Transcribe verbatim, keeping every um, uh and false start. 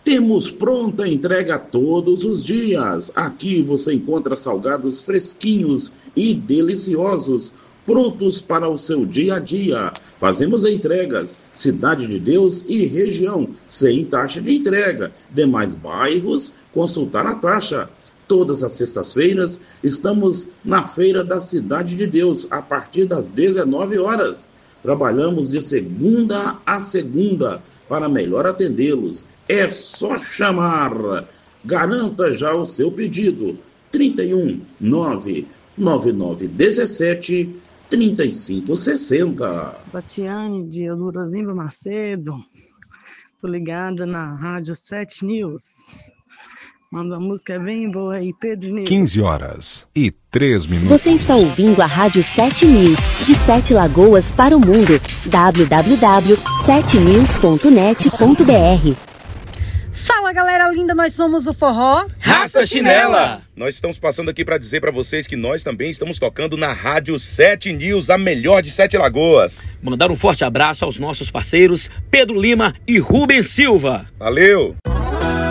Temos pronta entrega todos os dias. Aqui você encontra salgados fresquinhos e deliciosos, prontos para o seu dia a dia. Fazemos entregas, Cidade de Deus e região, sem taxa de entrega. Demais bairros, consultar a taxa. Todas as sextas-feiras estamos na Feira da Cidade de Deus, a partir das dezenove horas. Trabalhamos de segunda a segunda para melhor atendê-los. É só chamar. Garanta já o seu pedido. trinta e um, nove nove nove um sete, trinta e cinco sessenta. Batiane de Eudorozimba Macedo. Tô ligada na Rádio sete News. Manda uma música bem boa aí, Pedro News. quinze horas e três minutos. Você está ouvindo a Rádio sete News, de Sete Lagoas para o mundo. w w w ponto sete news ponto net ponto b r. Fala, galera linda, nós somos o Forró Raça Chinela. Nós estamos passando aqui para dizer para vocês que nós também estamos tocando na Rádio sete News, a melhor de Sete Lagoas. Mandar um forte abraço aos nossos parceiros Pedro Lima e Rubens Silva. Valeu!